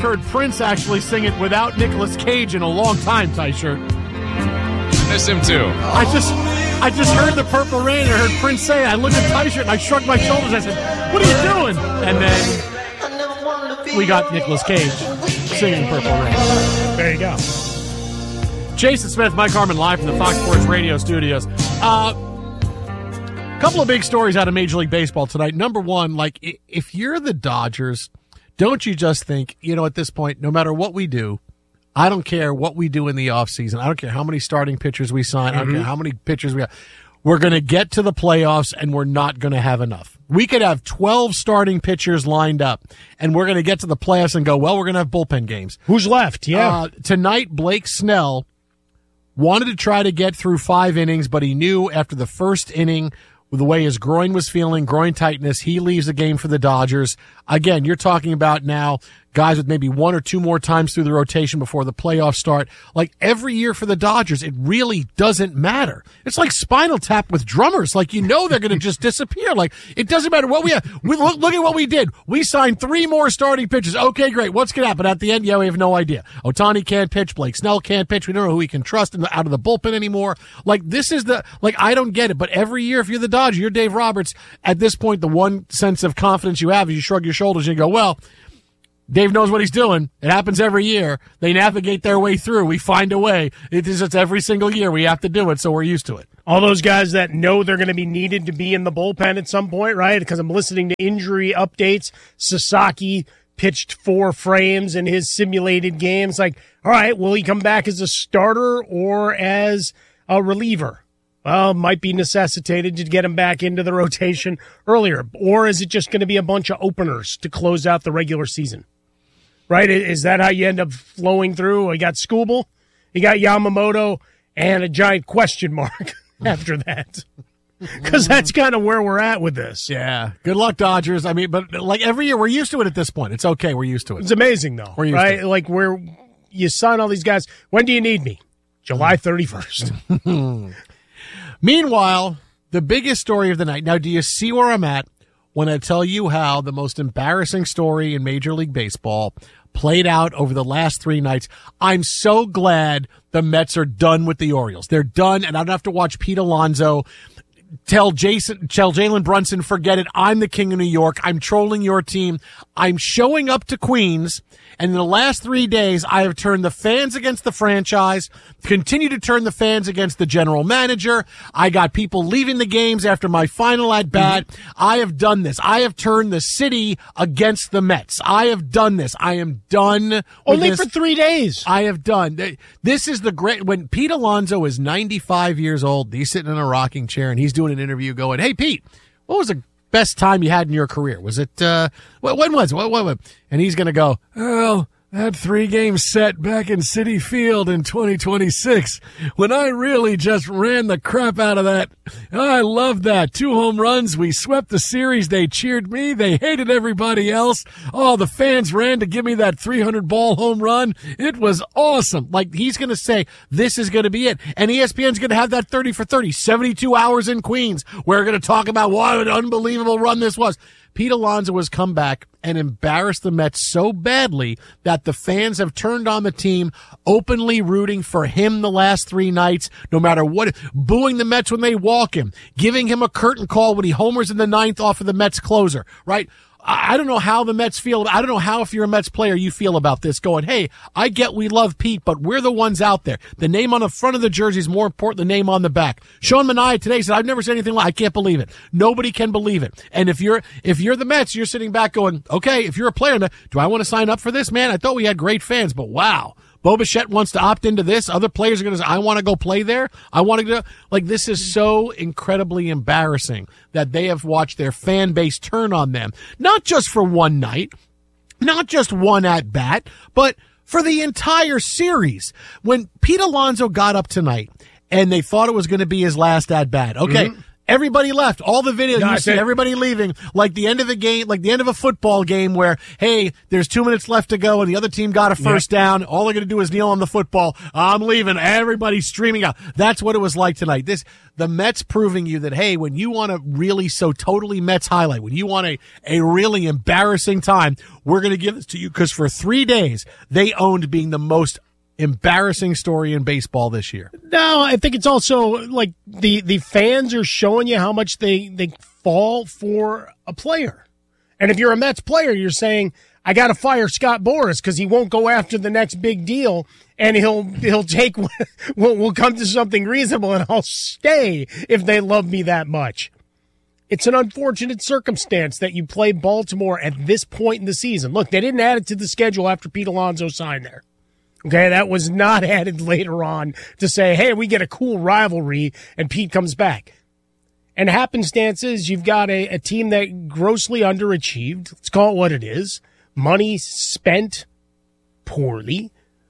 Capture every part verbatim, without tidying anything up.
heard Prince actually sing it without Nicolas Cage in a long time, T-shirt. Miss him too. I just I just heard the Purple Rain. I heard Prince say it. I looked at T-shirt and I shrugged my shoulders. I said, what are you doing? And then we got Nicolas Cage singing Purple Rain. There you go. Jason Smith, Mike Harmon, live from the Fox Sports Radio studios. Uh, couple of big stories out of Major League Baseball tonight. Number one, like, if you're the Dodgers, don't you just think, you know, at this point, no matter what we do, I don't care what we do in the offseason. I don't care how many starting pitchers we sign. I don't mm-hmm. care how many pitchers we have. We're going to get to the playoffs, and we're not going to have enough. We could have twelve starting pitchers lined up, and we're going to get to the playoffs and go, well, we're going to have bullpen games. Who's left? Yeah. Uh, tonight, Blake Snell wanted to try to get through five innings, but he knew after the first inning, with the way his groin was feeling, groin tightness, he leaves the game for the Dodgers. Again, you're talking about now guys with maybe one or two more times through the rotation before the playoffs start. Like, every year for the Dodgers, it really doesn't matter. It's like Spinal Tap with drummers. Like, you know they're going to just disappear. Like, it doesn't matter what we have. We, look, look at what we did. We signed three more starting pitchers. Okay, great. What's going to happen? At the end, yeah, we have no idea. Ohtani can't pitch. Blake Snell can't pitch. We don't know who we can trust in the, out of the bullpen anymore. Like, this is the, like, I don't get it. But every year, if you're the Dodgers, you're Dave Roberts, at this point, the one sense of confidence you have is you shrug your shoulders and you go, well, Dave knows what he's doing. It happens every year. They navigate their way through. We find a way. It is, it's every single year we have to do it, so we're used to it. All those guys that know they're going to be needed to be in the bullpen at some point, right? Because I'm listening to injury updates. Sasaki pitched four frames in his simulated games. Like, all right, will he come back as a starter or as a reliever? Well, might be necessitated to get him back into the rotation earlier. Or is it just going to be a bunch of openers to close out the regular season? Right? Is that how you end up flowing through? You got Skubal, you got Yamamoto, and a giant question mark after that. Because that's kind of where we're at with this. Yeah. Good luck, Dodgers. I mean, but like every year, we're used to it at this point. It's okay. We're used to it. It's amazing, though. We're used right? to it. Like, where you sign all these guys. When do you need me? July thirty-first. Meanwhile, the biggest story of the night. Now, do you see where I'm at when I tell you how the most embarrassing story in Major League Baseball played out over the last three nights? I'm so glad the Mets are done with the Orioles. They're done, and I don't have to watch Pete Alonso tell Jason, tell Jalen Brunson, forget it. I'm the king of New York. I'm trolling your team. I'm showing up to Queens, and in the last three days, I have turned the fans against the franchise, continue to turn the fans against the general manager. I got people leaving the games after my final at bat. Mm-hmm. I have done this. I have turned the city against the Mets. I have done this. I am done with Only this. for three days. I have done. This is the great, when Pete Alonso is ninety-five years old, he's sitting in a rocking chair and he's doing an interview going, hey, Pete, what was the best time you had in your career? Was it, uh, when was it? What, what, what? And he's going to go, oh, that three-game set back in Citi Field in twenty twenty-six when I really just ran the crap out of that. I loved that. Two home runs. We swept the series. They cheered me. They hated everybody else. Oh, the fans ran to give me that three hundred ball home run. It was awesome. Like, he's going to say, this is going to be it. And E S P N's going to have that thirty for thirty, seventy-two hours in Queens. We're going to talk about what an unbelievable run this was. Pete Alonso has come back and embarrassed the Mets so badly that the fans have turned on the team, openly rooting for him the last three nights, no matter what, booing the Mets when they walk him, giving him a curtain call when he homers in the ninth off of the Mets closer, right? I don't know how the Mets feel. I don't know how, if you're a Mets player, you feel about this going, hey, I get we love Pete, but we're the ones out there. The name on the front of the jersey is more important than the name on the back. Sean Manaea today said, I've never said anything like, I can't believe it. Nobody can believe it. And if you're, if you're the Mets, you're sitting back going, okay, if you're a player, do I want to sign up for this, man? I thought we had great fans, but wow. Bo Bichette wants to opt into this. Other players are going to say, I want to go play there. I want to go. Like, this is so incredibly embarrassing that they have watched their fan base turn on them. Not just for one night, not just one at bat, but for the entire series. When Pete Alonso got up tonight and they thought it was going to be his last at bat, okay, mm-hmm. Everybody left. All the videos, No, you I see said- everybody leaving, like the end of the game, like the end of a football game where, hey, there's two minutes left to go and the other team got a first Yep. down. All they're going to do is kneel on the football. I'm leaving. Everybody's streaming out. That's what it was like tonight. This, the Mets proving you that, hey, when you want a really so totally Mets highlight, when you want a, a really embarrassing time, we're going to give this to you because for three days, they owned being the most embarrassing story in baseball this year. No, I think it's also like the, the fans are showing you how much they, they fall for a player. And if you're a Mets player, you're saying, I got to fire Scott Boras because he won't go after the next big deal and he'll he'll take we'll, we'll come to something reasonable and I'll stay if they love me that much. It's an unfortunate circumstance that you play Baltimore at this point in the season. Look, they didn't add it to the schedule after Pete Alonso signed there. Okay, that was not added later on to say, hey, we get a cool rivalry and Pete comes back. And happenstance is you've got a, a team that grossly underachieved. Let's call it what it is. Money spent poorly.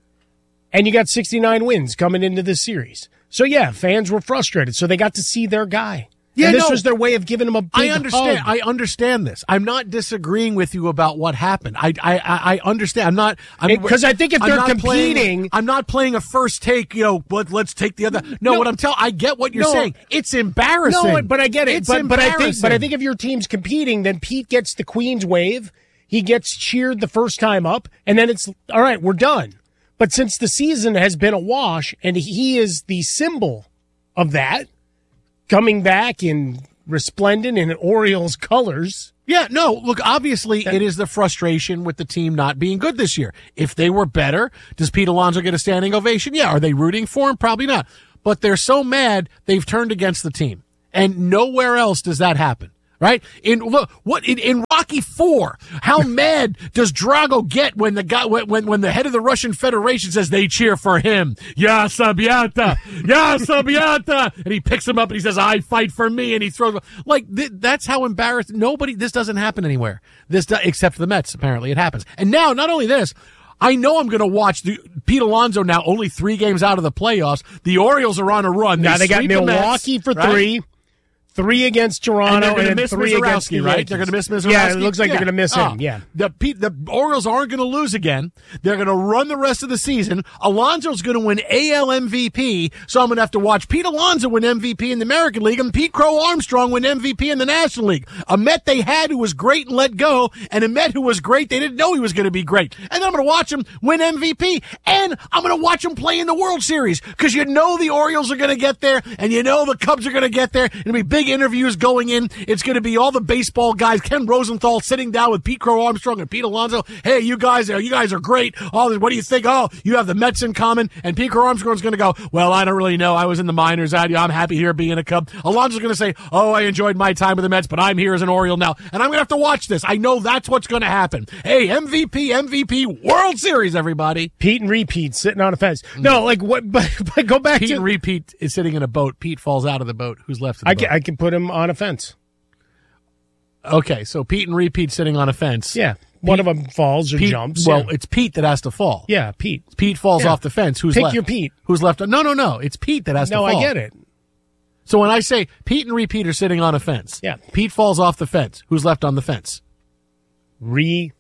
And you got sixty-nine wins coming into this series. So, yeah, fans were frustrated. So they got to see their guy. Yeah, and this no, was their way of giving him a big I understand. hug. I understand this. I'm not disagreeing with you about what happened. I I I I understand. I'm not because I think if I'm they're not competing, playing, I'm not playing a first take. You know, but let's take the other. No, No. what I'm telling. I get what you're No. saying. It's embarrassing. No, but I get it. It's but, but I think, embarrassing. but I think if your team's competing, then Pete gets the Queen's wave. He gets cheered the first time up, and then it's all right. We're done. But since the season has been a wash, and he is the symbol of that, coming back in resplendent in Orioles colors. Yeah, no, look, obviously it is the frustration with the team not being good this year. If they were better, does Pete Alonso get a standing ovation? Yeah. Are they rooting for him? Probably not. But they're so mad they've turned against the team. And nowhere else does that happen. Right? In look, what in, in Rocky Four, how mad does Drago get when the guy when when the head of the Russian Federation says they cheer for him? Ya Sabiata, Ya Sabiata, and he picks him up and he says, "I fight for me," and he throws like th- that's how embarrassed. Nobody. This doesn't happen anywhere. This do, except for the Mets. Apparently, it happens. And now, not only this. I know I'm going to watch the, Pete Alonso now. Only three games out of the playoffs. The Orioles are on a run. Now they, they got sweep the Milwaukee Mets, for right? three. Three against Toronto and, and, they're then miss three against the Mizorowski, right? Yankees. They're going to miss Mizorowski. Yeah, it looks like yeah. they're going to miss oh. him. Yeah, the the Orioles aren't going to lose again. They're going to run the rest of the season. Alonso's going to win A L M V P, so I'm going to have to watch Pete Alonso win M V P in the American League and Pete Crow Armstrong win M V P in the National League. A Met they had who was great and let go, and a Met who was great they didn't know he was going to be great. And then I'm going to watch him win M V P, and I'm going to watch him play in the World Series because you know the Orioles are going to get there, and you know the Cubs are going to get there. It'll be big interviews going in. It's going to be all the baseball guys. Ken Rosenthal sitting down with Pete Crow Armstrong and Pete Alonso. Hey, you guys are you guys are great. All this, what do you think? Oh, you have the Mets in common. And Pete Crow Armstrong's going to go, well, I don't really know. I was in the minors. I, I'm happy here being a Cub. Alonso's going to say, oh, I enjoyed my time with the Mets, but I'm here as an Oriole now, and I'm going to have to watch this. I know that's what's going to happen. Hey, M V P, M V P, World Series, everybody. Pete and repeat sitting on a fence. No, like what? But, but go back Pete to and repeat is sitting in a boat. Pete falls out of the boat. Who's left? In the I boat? can, I can put him on a fence. Okay, so Pete and repeat sitting on a fence. Yeah, one of them falls or Pete, jumps. Well, yeah. it's Pete that has to fall. yeah, Pete. Pete falls Yeah. off the fence. Who's Pick left? your Pete. Who's left? No, no, no. It's Pete that has No, to fall. I get it. So when I say Pete and repeat are sitting on a fence, Yeah. Pete falls off the fence. Who's left on the fence? Repeat.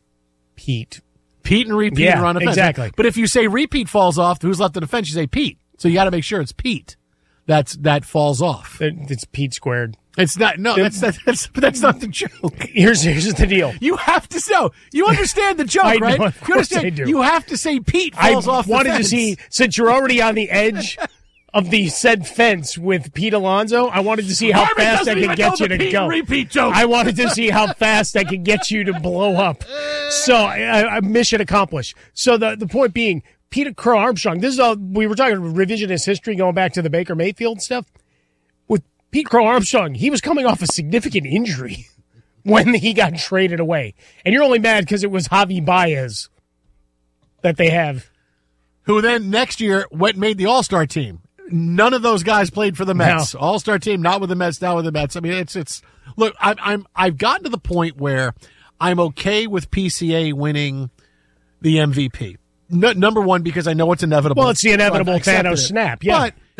Pete and repeat Yeah, are on a fence. exactly. But if you say repeat falls off, who's left on the fence? You say Pete. So you got to make sure it's Pete that's that falls off. It's Pete squared. It's not. No, that's that's that's, that's not the joke. Here's here's the deal. You have to know. You understand the joke, I know, right? of you course understand. I do. You have to say Pete I falls off the wanted fence. to see, since you're already on the edge of the said fence with Pete Alonso, I wanted to see how Harmon fast doesn't I even could get know you the to Pete go. and repeat joke. I wanted to see how fast I could get you to blow up. So, I, I, mission accomplished. So the the point being, Peter Crow Armstrong. This is all we were talking revisionist history, going back to the Baker Mayfield stuff. With Pete Crow Armstrong, he was coming off a significant injury when he got traded away, and you're only mad because it was Javi Baez that they have. Who then next year went and made the All-Star team. None of those guys played for the Mets. No. All-Star team, not with the Mets, now with the Mets. I mean, it's it's. Look, I'm I'm I've gotten to the point where I'm okay with P C A winning the M V P. No, number one, because I know it's inevitable. Well, it's the inevitable I've accepted Thanos it. snap, yeah. But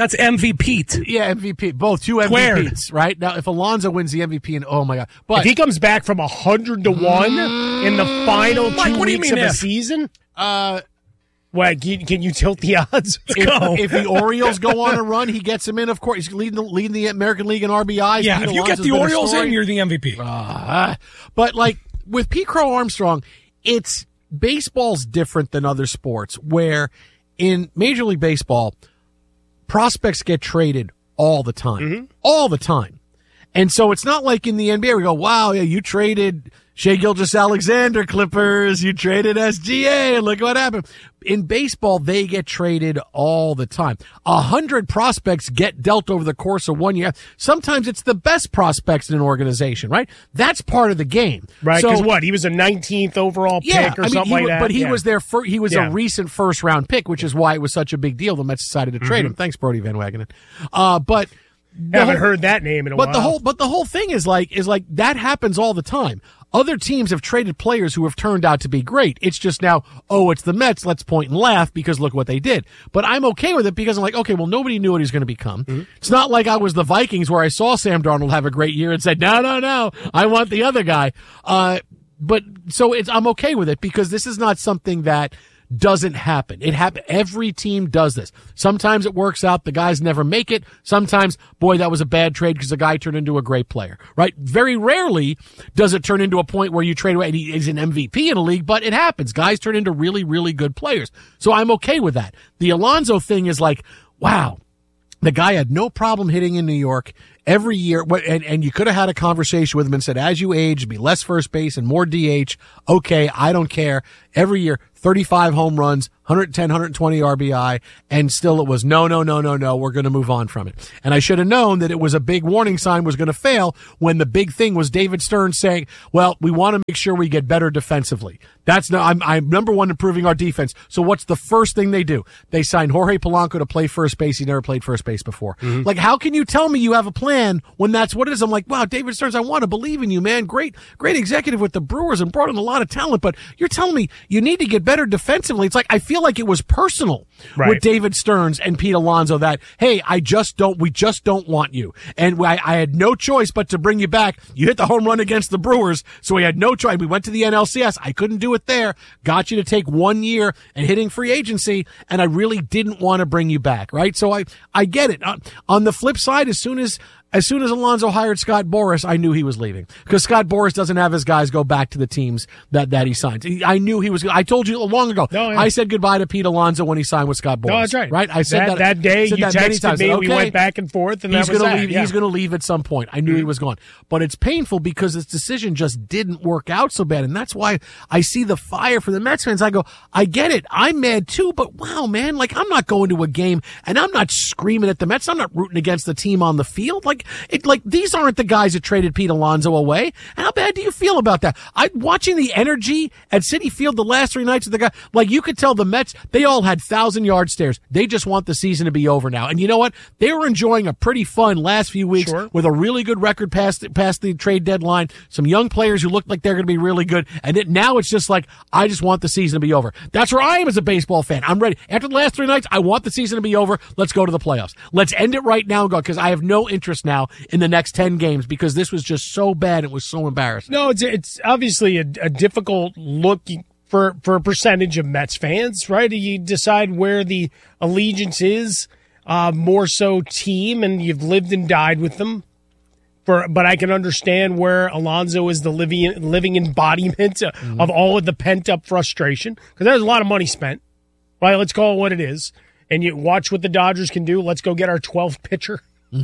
That's M V P. Yeah, M V P. Both two M V Ps, right? Now, if Alonso wins the M V P, and oh my God. But if he comes back from one hundred to one in the final two Mike, what do you weeks mean of a if? season, uh, what, can, can you tilt the odds? if, Go. if the Orioles go on a run, he gets him in, of course. He's leading the, leading the American League in R B Is. Yeah, Pete if you get Alonso's the been a Orioles story. in, you're the M V P. Uh, but like with Pete Crow Armstrong, it's baseball's different than other sports where in Major League Baseball, prospects get traded all the time, Mm-hmm. all the time. And so it's not like in the N B A we go, wow, yeah, you traded Shea Gilgeous-Alexander Clippers, you traded S G A, and look what happened. In baseball, they get traded all the time. A hundred prospects get dealt over the course of one year. Sometimes it's the best prospects in an organization, right? That's part of the game. Right, So- because what? He was a nineteenth overall pick yeah, or I mean, something he, like wa- that. But he Yeah. was their fir- he was Yeah. a recent first round pick, which is why it was such a big deal. The Mets decided to trade him. Thanks, Brody Van Wagenen. Uh, but the Haven't whole- heard that name in a but while. the whole but the whole thing is like is like that happens all the time. Other teams have traded players who have turned out to be great. It's just now, oh, it's the Mets. Let's point and laugh because look what they did. But I'm okay with it because I'm like, okay, well, nobody knew what he was going to become. Mm-hmm. It's not like I was the Vikings where I saw Sam Darnold have a great year and said, no, no, no, I want the other guy. Uh, but so it's I'm okay with it because this is not something that doesn't happen. It happen. Every team does this. Sometimes it works out. The guys never make it. Sometimes, boy, that was a bad trade because the guy turned into a great player, right? Very rarely does it turn into a point where you trade away and he is an M V P in a league, but it happens. Guys turn into really, really good players. So I'm okay with that. The Alonso thing is like, wow, the guy had no problem hitting in New York every year. And, and you could have had a conversation with him and said, as you age, be less first base and more D H. Okay. I don't care. Every year, thirty-five home runs, one ten, one twenty R B I, and still it was no, no, no, no, no, we're going to move on from it. And I should have known that it was a big warning sign was going to fail when the big thing was David Stern saying, well, we want to make sure we get better defensively. That's not, I'm, I'm number one improving our defense. So what's the first thing they do? They sign Jorge Polanco to play first base. He never played first base before. Mm-hmm. Like, how can you tell me you have a plan when that's what it is? I'm like, wow, David Stearns, I want to believe in you, man. Great, great executive with the Brewers and brought in a lot of talent, but you're telling me you need to get better defensively. It's like, I feel like it was personal Right. with David Stearns and Pete Alonso that, hey, I just don't, we just don't want you. And I, I had no choice but to bring you back. You hit the home run against the Brewers, so we had no choice. We went to the N L C S. I couldn't do it there. Got you to take one year and hitting free agency, and I really didn't want to bring you back, right? So I, I get it. On, on the flip side, as soon as As soon as Alonso hired Scott Boras, I knew he was leaving because Scott Boras doesn't have his guys go back to the teams that, that he signed. I knew he was. I told you long ago. No, yeah. I said goodbye to Pete Alonso when he signed with Scott Boras. No, that's right. Right. I said that that, that day. said You that many texted times. me. Okay, We went back and forth, and he's that was gonna that. leave. Yeah. He's going to leave at some point. I knew mm-hmm. he was gone, but it's painful because his decision just didn't work out so bad, and that's why I see the fire for the Mets fans. I go, I get it. I'm mad too, but wow, man, like I'm not going to a game and I'm not screaming at the Mets. I'm not rooting against the team on the field. Like it, like these aren't the guys that traded Pete Alonso away. How bad do you feel about that? I watching the energy at Citi Field the last three nights of the guy, like you could tell the Mets, they all had thousand yard stares. They just want the season to be over now. And you know what? They were enjoying a pretty fun last few weeks Sure. with a really good record past past the trade deadline. Some young players who looked like they're going to be really good. And it, now it's just like, I just want the season to be over. That's where I am as a baseball fan. I'm ready. After the last three nights, I want the season to be over. Let's go to the playoffs. Let's end it right now and go, because I have no interest now in the next ten games because this was just so bad. It was so embarrassing. No, it's it's obviously a, a difficult look for for a percentage of Mets fans, right? You decide where the allegiance is, uh, more so team, and you've lived and died with them. For, but I can understand where Alonso is the living living embodiment of, mm-hmm. of all of the pent up frustration because there's a lot of money spent. Right? Let's call it what it is, and you watch what the Dodgers can do. Let's go get our twelfth pitcher.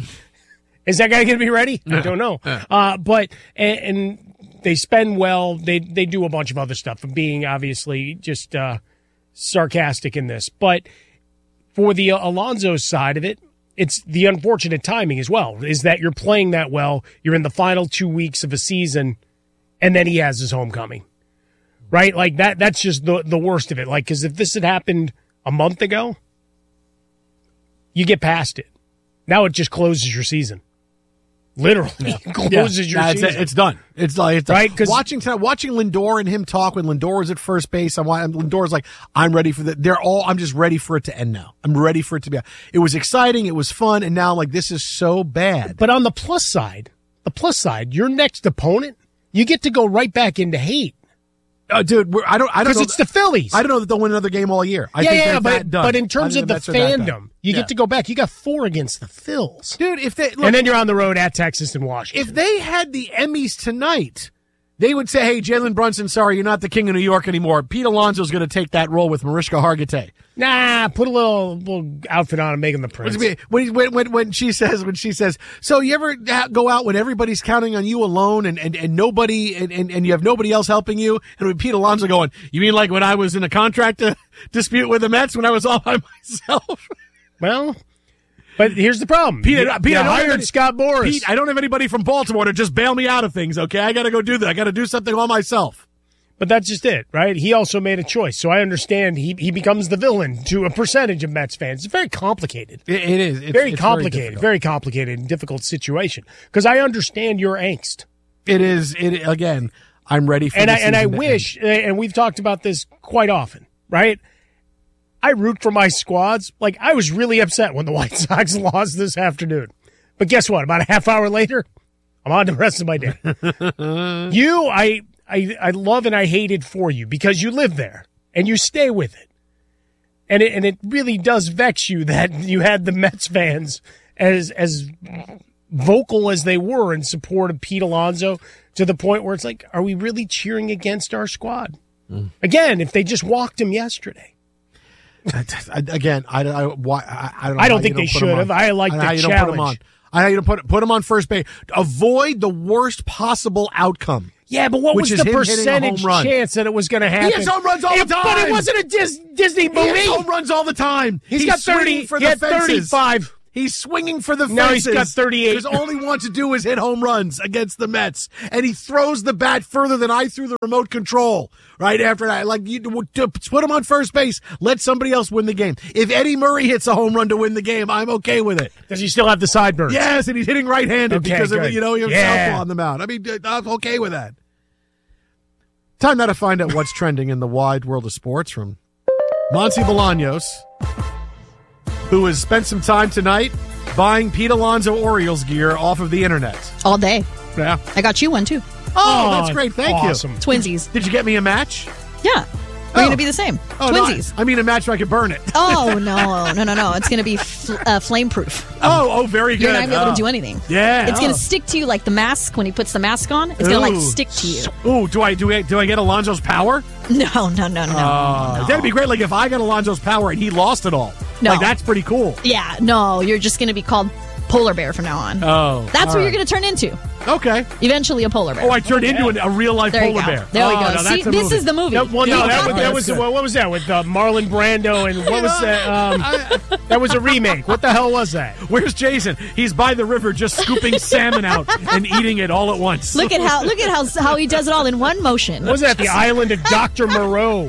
Is that guy going to be ready? I don't know. Uh, but and, and they spend well. They they do a bunch of other stuff. I'm being obviously just uh, sarcastic in this, but for the Alonso side of it, it's the unfortunate timing as well. Is that you're playing that well? You're in the final two weeks of a season, and then he has his homecoming, right? Like that. That's just the the worst of it. Like because if this had happened a month ago, you get past it. Now it just closes your season. literally Yeah. closes Yeah. your It's, season. it's done. It's like it's done. Right, 'cause- watching tonight, watching Lindor and him talk when Lindor was at first base. I'm wa- Lindor's like, I'm ready for that. They're all. I'm just ready for it to end now. I'm ready for it to be. It was exciting. It was fun, and now like this is so bad. But on the plus side, the plus side, your next opponent, you get to go right back into hate. Uh, dude, we're, I don't. I don't Because know. it's the Phillies. I don't know that they'll win another game all year. I yeah, think yeah, they're but, that done. but in I terms think of the Mets are that done. fandom, you Yeah. get to go back. You got four against the Phils. dude. If they look, And then you're on the road at Texas and Washington. if they had the Emmys tonight, they would say, "Hey, Jalen Brunson, sorry, you're not the king of New York anymore. Pete Alonso's going to take that role with Mariska Hargitay." Nah, put a little little outfit on and make him the prince. When, when, when, when she says, when she says, so you ever ha- go out when everybody's counting on you alone and, and, and nobody, and, and, and you have nobody else helping you? And with Pete Alonso going, you mean like when I was in a contract uh, dispute with the Mets when I was all by myself? Well, but here's the problem. Pete, you, Pete, you I don't have hired any- Scott Boras. Pete, I don't have anybody from Baltimore to just bail me out of things, okay? I got to go do that. I got to do something all myself. But that's just it, right? He also made a choice. So I understand he, he becomes the villain to a percentage of Mets fans. It's very complicated. It, it is. It's, very it's complicated. Very, Very complicated and difficult situation. Because I understand your angst. it is. It again. I'm ready for. And the I and I season to wish, end. and we've talked about this quite often, right? I root for my squads. Like, I was really upset when the White Sox lost this afternoon. But guess what? About a half hour later, I'm on the rest of my day. you, I, I, I love and I hate it for you because you live there and you stay with it. And it, and it really does vex you that you had the Mets fans as, as vocal as they were in support of Pete Alonso to the point where it's like, are we really cheering against our squad? Mm. Again, if they just walked him yesterday. Again, I, I, why, I, I don't know. I don't how think you they put him should on. have. I like I the know how you challenge. don't put him on. I know you don't put put him on first base. Avoid the worst possible outcome. Yeah, but what which was is the him hitting a percentage home run. chance that it was going to happen? He hits home runs all If- the time. But it wasn't a Dis- Disney He movie. hits home runs all the time. He's He's got thirty. swinging for He the had fences. thirty-five. He's swinging for the fences. Now he's got thirty-eight. Because all he wants to do is hit home runs against the Mets, and he throws the bat further than I threw the remote control. Right after that, like you to put him on first base, let somebody else win the game. If Eddie Murray hits a home run to win the game, I'm okay with it. Does he still have the sideburns? Yes, and he's hitting right-handed Okay, because of good. you know you have Yeah. southpaw on the mound. I mean, I'm okay with that. Time now to find out what's trending in the wide world of sports from Monty Bolaños, who has spent some time tonight buying Pete Alonso Orioles gear off of the internet. All day. Yeah. I got you one too. Oh, Oh, that's great. Thank awesome. you. Twinsies. Did you get me a match? Yeah. We're Oh. going to be the same. Oh, no, Twinsies. I, I mean a match so I could burn it. Oh, no, no, no, no. It's going to be fl- uh, flame proof. Oh, oh, very good. You're not going to be able Oh. to do anything. Yeah. It's going oh. to stick to you like the mask when he puts the mask on. It's going to like Ooh. stick to you. Ooh, do I do I do I get Alonso's power? No, no, no, no. Uh, no. That'd be great. Like if I got Alonso's power and he lost it all. No. Like that's pretty cool. Yeah, no. You're just going to be called Polar Bear from now on. Oh, That's what all you're right. going to turn into. Okay. Eventually a polar bear. Oh, I turned into an, a real life there you polar go. bear. There we oh, go. No, See, that's a this movie. is the movie. No, well, You no, got that was, that this. was what, what was that with uh, Marlon Brando and what was that? Um, that was a remake. What the hell was that? Where's Jason? He's by the river, just scooping salmon out and eating it all at once. Look at how look at how how he does it all in one motion. What was that? The Island of Doctor Moreau,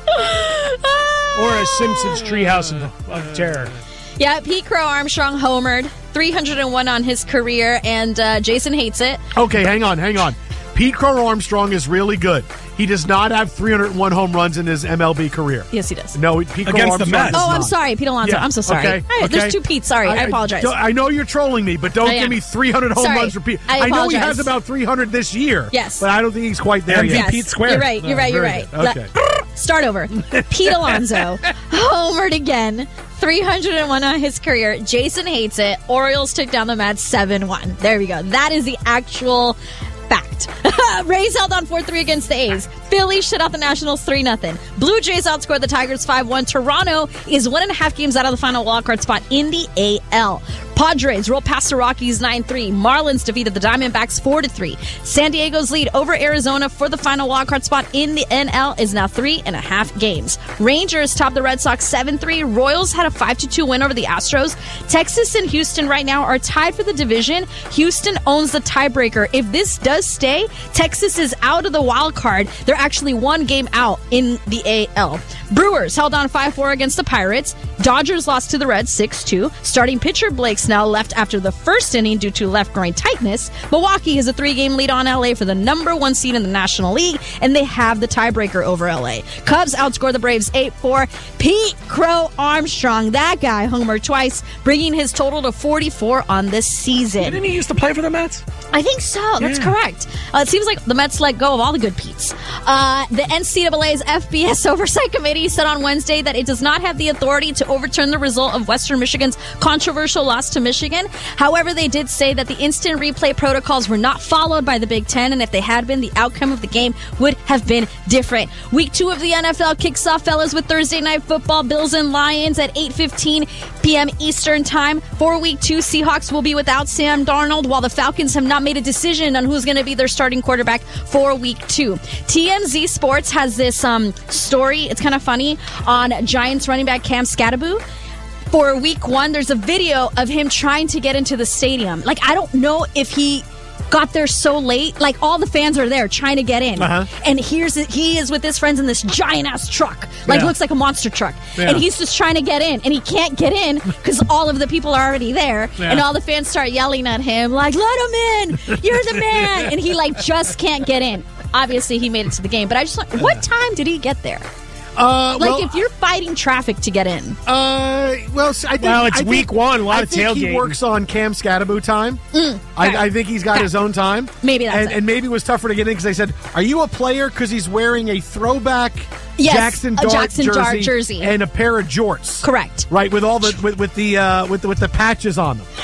or a Simpsons Treehouse of, of Terror. Yeah, Pete Crow Armstrong homered, three hundred one on his career, and uh, Jason hates it. Okay, hang on, hang on. Pete Crow Armstrong is really good. He does not have three hundred one home runs in his M L B career. Yes, he does. No, Pete Crow Against the Armstrong Mets. does Oh, I'm not. sorry, Pete Alonso. Yeah, I'm so sorry. okay, Hey, okay. There's two Pete's. Sorry, I, apologize. don't- I know you're trolling me, but don't I give am. me three hundred home Sorry, runs for Pete. I know he apologize. has about three hundred this year. Yes. But I don't think he's quite there M V yet. P squared. You're right. You're Oh, right. You're very right. good. Let- Okay. Start over. Pete Alonso homered again. three hundred one on his career. Jason hates it. Orioles took down the Mets seven one. There we go. That is the actual fact. Rays held on four three against the A's. Phillies shut out the Nationals three nothing. Blue Jays outscored the Tigers five one. Toronto is one and a half games out of the final wildcard spot in the A L. Padres rolled past the Rockies nine three. Marlins defeated the Diamondbacks four to three. San Diego's lead over Arizona for the final wildcard spot in the N L is now three and a half games. Rangers topped the Red Sox seven three. Royals had a five to two win over the Astros. Texas and Houston right now are tied for the division. Houston owns the tiebreaker. If this does stay, Texas is out of the wild card. They're actually one game out in the A L. Brewers held on five four against the Pirates. Dodgers lost to the Reds six two. Starting pitcher Blake Snell left after the first inning due to left groin tightness. Milwaukee has a three-game lead on L A for the number one seed in the National League, and they have the tiebreaker over L A. Cubs outscore the Braves eight four. Pete Crow Armstrong, that guy, homered twice, bringing his total to forty-four on this season. Didn't he used to play for the Mets? I think so. That's Yeah. correct. Uh, it seems like the Mets let go of all the good Petes. Uh, the N C double A's F B S Oversight Committee said on Wednesday that it does not have the authority to overturn the result of Western Michigan's controversial loss to Michigan. However, they did say that the instant replay protocols were not followed by the Big Ten, and if they had been, the outcome of the game would have been different. Week two of the N F L kicks off, fellas, with Thursday Night Football, Bills and Lions at eight fifteen p.m. Eastern Time. For Week two, Seahawks will be without Sam Darnold, while the Falcons have not made a decision on who's going to be their starting quarterback for Week two. T M Z Sports has this um, story. It's kind of funny on Giants running back Cam Skattebo. For Week one, there's a video of him trying to get into the stadium. Like, I don't know if he got there so late. Like, all the fans are there trying to get in. Uh-huh. And here's he is with his friends in this giant-ass truck. Like, Yeah. looks like a monster truck. Yeah. And he's just trying to get in. And he can't get in because all of the people are already there. Yeah. And all the fans start yelling at him, like, let him in! You're the man! And he, like, just can't get in. Obviously, he made it to the game. But I just like, what time did he get there? Uh, Like, well, if you're fighting traffic to get in. Uh, well, I think, Well, it's I think- week one, a lot I of think he tailgating. works on Cam Skattebo time. Mm, I, I think he's got his own time. Maybe that's and, it. and maybe it was tougher to get in because they said, "Are you a player?" Because he's wearing a throwback Yes, Jackson a Dart Jackson jersey, Dart jersey. and a pair of jorts. Correct. Right, with all the with, with the uh, with the, with the patches on them.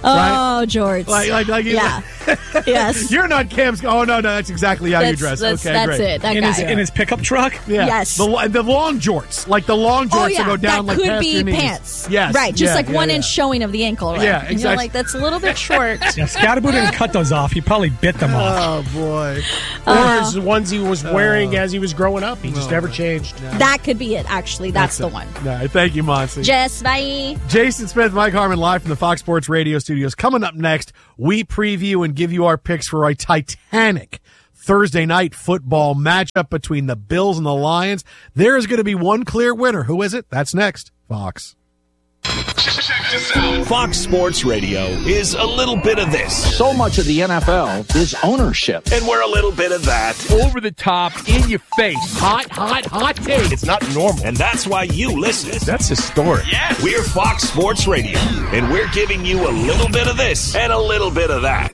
Oh, George. Like like like Yeah. Yes. You're not Cam's. Oh no, no, that's exactly how you That's, dress. that's, okay, that's great. it. That In guy. his, in his pickup truck? Yeah. Yes. The, lo- the long jorts, like the long jorts Oh, yeah. that go down that like could past be your knees. pants. Yes. Right. Just Yeah, like yeah, one yeah. inch showing of the ankle. Right? Yeah, And you're exactly. like, that's a little bit short. Yeah, Skattebo didn't cut those off. He probably bit them off. Oh boy. Or it's the ones he was wearing as he was growing up. He just never changed. That could be it, actually. That's, the it. one. No, thank you, Monty. Jess, bye. Jason Smith, Mike Harmon, live from the Fox Sports Radio studios. Coming up next, we preview and give you our picks for a titanic Thursday night football matchup between the Bills and the Lions. There is going to be one clear winner. Who is it? That's next. Fox. Fox Sports Radio is a little bit of this, So much of the N F L is ownership. and we're a little bit of that. Over the top, in your face. Hot, hot, hot take. It's not normal, and that's why you listen. That's historic. Yeah, we're Fox Sports Radio, and we're giving you a little bit of this and a little bit of that.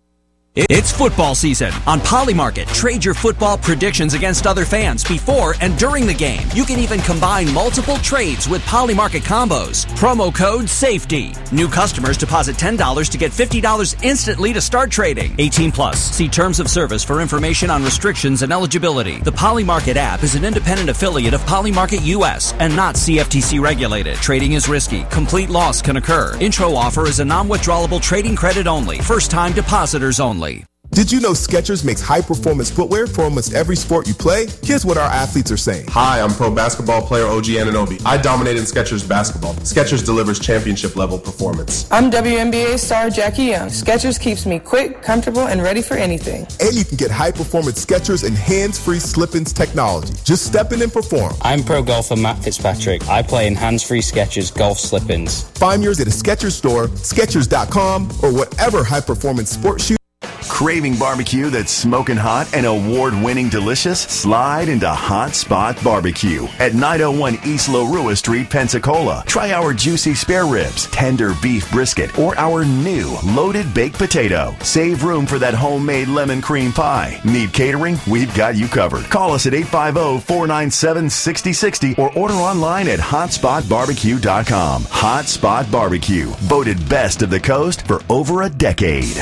It's football season. On Polymarket, trade your football predictions against other fans before and during the game. You can even combine multiple trades with Polymarket combos. Promo code SAFETY. New customers deposit ten dollars to get fifty dollars instantly to start trading. eighteen plus. See terms of service for information on restrictions and eligibility. The Polymarket app is an independent affiliate of Polymarket U S and not C F T C regulated. Trading is risky. Complete loss can occur. Intro offer is a non-withdrawable trading credit only. First-time depositors only. Did you know Skechers makes high-performance footwear for almost every sport you play? Here's what our athletes are saying. Hi, I'm pro basketball player O G Anunoby. I dominate in Skechers basketball. Skechers delivers championship-level performance. I'm W N B A star Jackie Young. Skechers keeps me quick, comfortable, and ready for anything. And you can get high-performance Skechers and hands-free slip-ins technology. Just step in and perform. I'm pro golfer Matt Fitzpatrick. I play in hands-free Skechers golf slip-ins. Find yours at a Skechers store, Skechers dot com, or whatever high-performance sports shoe. Craving barbecue that's smoking hot and award-winning delicious? Slide into Hot Spot Barbecue at nine oh one East Larua Street, Pensacola. Try our juicy spare ribs, tender beef brisket, or our new loaded baked potato. Save room for that homemade lemon cream pie. Need catering? We've got you covered. Call us at eight five zero, four nine seven, six zero six zero or order online at hot spot barbecue dot com. Hot Spot Barbecue, voted best of the coast for over a decade.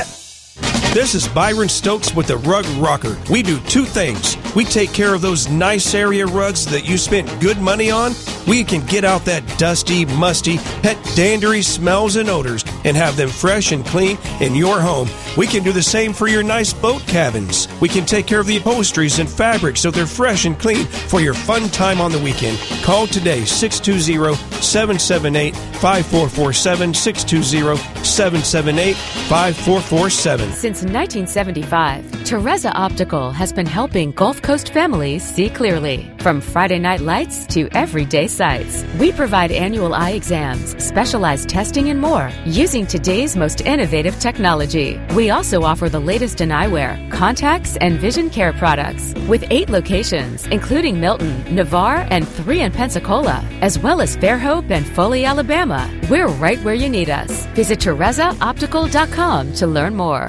This is Byron Stokes with the Rug Rocker. We do two things. We take care of those nice area rugs that you spent good money on. We can get out that dusty, musty, pet dandery smells and odors and have them fresh and clean in your home. We can do the same for your nice boat cabins. We can take care of the upholsteries and fabrics so they're fresh and clean for your fun time on the weekend. Call today, six two zero, seven seven eight, five four four seven, six two zero, seven seven eight, five four four seven. Since nineteen seventy-five, Teresa Optical has been helping Gulf Coast families see clearly. From Friday night lights to everyday sights, we provide annual eye exams, specialized testing, and more. Use using today's most innovative technology. We also offer the latest in eyewear, contacts, and vision care products with eight locations, including Milton, Navarre, and three in Pensacola, as well as Fairhope and Foley, Alabama. We're right where you need us. Visit Teresa Optical dot com to learn more.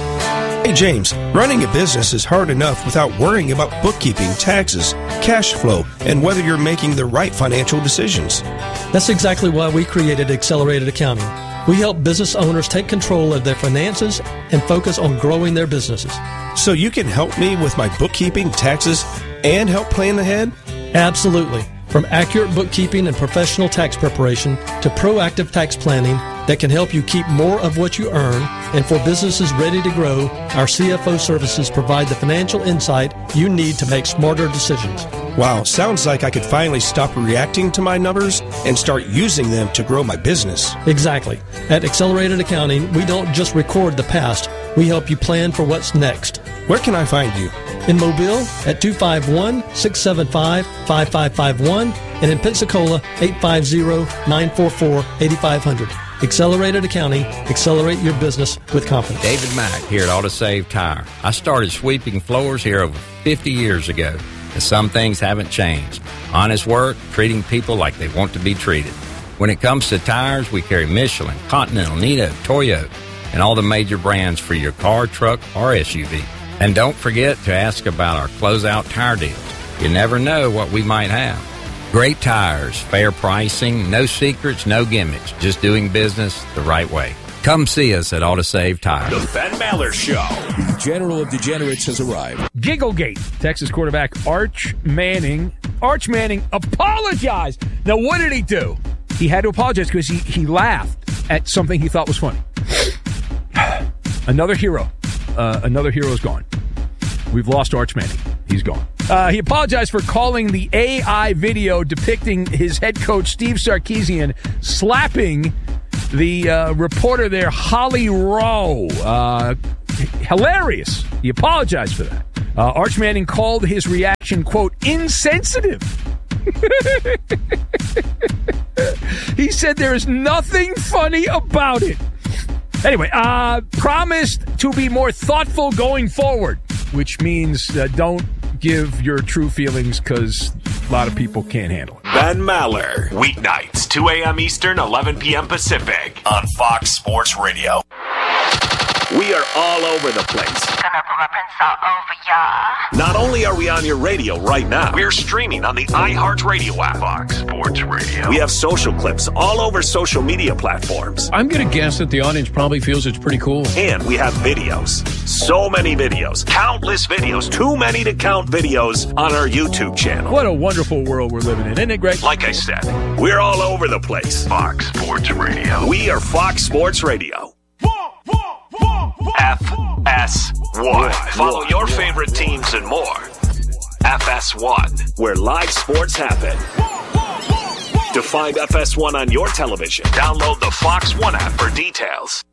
Hey James, running a business is hard enough without worrying about bookkeeping, taxes, cash flow, and whether you're making the right financial decisions. That's exactly why we created Accelerated Accounting. We help business owners take control of their finances and focus on growing their businesses. So you can help me with my bookkeeping, taxes, and help plan ahead? Absolutely. From accurate bookkeeping and professional tax preparation to proactive tax planning that can help you keep more of what you earn, and for businesses ready to grow, our C F O services provide the financial insight you need to make smarter decisions. Wow, sounds like I could finally stop reacting to my numbers and start using them to grow my business. Exactly. At Accelerated Accounting, we don't just record the past, we help you plan for what's next. Where can I find you? In Mobile at two five one, six seven five, five five five one and in Pensacola eight five zero, nine four four, eight five zero zero. Accelerated Accounting. Accelerate your business with confidence. David Mack here at AutoSave Tire. I started sweeping floors here over fifty years ago, and some things haven't changed. Honest work, treating people like they want to be treated. When it comes to tires, we carry Michelin, Continental, Nitto, Toyo, and all the major brands for your car, truck, or S U V. And don't forget to ask about our closeout tire deals. You never know what we might have. Great tires, fair pricing, no secrets, no gimmicks, just doing business the right way. Come see us at AutoSave Tire. The Ben Maller Show. The General of Degenerates has arrived. Gigglegate. Texas quarterback Arch Manning. Arch Manning apologized. Now, what did he do? He had to apologize because he, he laughed at something he thought was funny. Another hero. Uh, another hero is gone. We've lost Arch Manning. He's gone. Uh, he apologized for calling the A I video depicting his head coach, Steve Sarkisian, slapping the uh, reporter there, Holly Rowe. Uh, hilarious. He apologized for that. Uh, Arch Manning called his reaction, quote, insensitive. He said there is nothing funny about it. Anyway, uh, promised to be more thoughtful going forward, which means uh, don't give your true feelings because a lot of people can't handle it. Ben Maller, weeknights, two a.m. Eastern, eleven p.m. Pacific, on Fox Sports Radio. We are all over the place. Gonna put my pencil over ya. Not only are we on your radio right now, we're streaming on the iHeartRadio app. Fox Sports Radio. We have social clips all over social media platforms. I'm going to guess that the audience probably feels it's pretty cool. And we have videos. So many videos. Countless videos. Too many to count videos on our YouTube channel. What a wonderful world we're living in, isn't it, Greg? Like I said, we're all over the place. Fox Sports Radio. We are Fox Sports Radio. F S one. Follow your favorite teams and more. F S one, where live sports happen. To find F S one on your television, download the Fox One app for details.